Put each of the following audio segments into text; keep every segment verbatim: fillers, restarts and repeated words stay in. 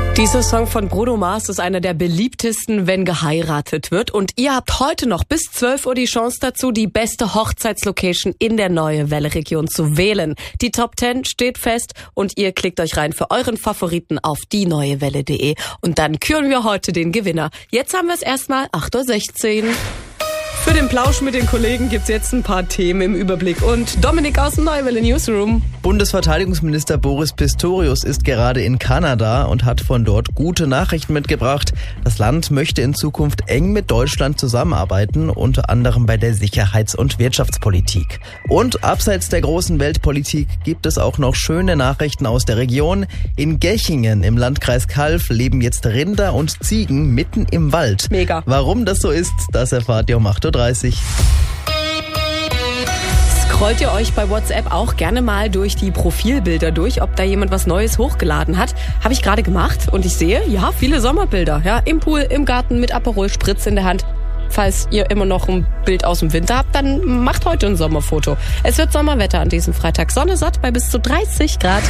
Dieser Song von Bruno Mars ist einer der beliebtesten, wenn geheiratet wird. Und ihr habt heute noch bis zwölf Uhr die Chance dazu, die beste Hochzeitslocation in der Neue Welle-Region zu wählen. Die Top zehn steht fest und ihr klickt euch rein für euren Favoriten auf die neue welle punkt de. Und dann küren wir heute den Gewinner. Jetzt haben wir es erstmal acht Uhr sechzehn. Für den Plausch mit den Kollegen gibt's jetzt ein paar Themen im Überblick. Und Dominik aus dem Neue Welle Newsroom. Bundesverteidigungsminister Boris Pistorius ist gerade in Kanada und hat von dort gute Nachrichten mitgebracht. Das Land möchte in Zukunft eng mit Deutschland zusammenarbeiten, unter anderem bei der Sicherheits- und Wirtschaftspolitik. Und abseits der großen Weltpolitik gibt es auch noch schöne Nachrichten aus der Region. In Gechingen im Landkreis Calw leben jetzt Rinder und Ziegen mitten im Wald. Mega. Warum das so ist, das erfahrt ihr um acht Uhr dreißig. Scrollt ihr euch bei WhatsApp auch gerne mal durch die Profilbilder durch, ob da jemand was Neues hochgeladen hat? Habe ich gerade gemacht und ich sehe, ja, viele Sommerbilder. Ja, im Pool, im Garten mit Aperol Spritz in der Hand. Falls ihr immer noch ein Bild aus dem Winter habt, dann macht heute ein Sommerfoto. Es wird Sommerwetter an diesem Freitag. Sonne satt bei bis zu dreißig Grad.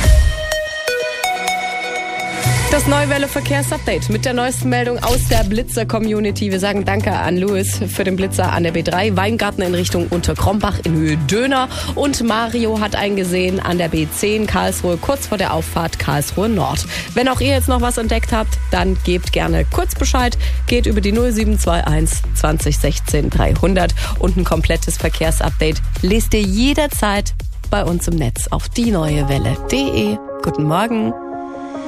Das Neue Welle Verkehrsupdate mit der neuesten Meldung aus der Blitzer-Community. Wir sagen Danke an Louis für den Blitzer an der B drei, Weingarten in Richtung Unterkrombach in Höhe Döner und Mario hat eingesehen an der B zehn Karlsruhe kurz vor der Auffahrt Karlsruhe Nord. Wenn auch ihr jetzt noch was entdeckt habt, dann gebt gerne kurz Bescheid. Geht über die null sieben zwei eins zwanzig sechzehn dreihundert und ein komplettes Verkehrsupdate lest ihr jederzeit bei uns im Netz auf die neue welle punkt de. Guten Morgen.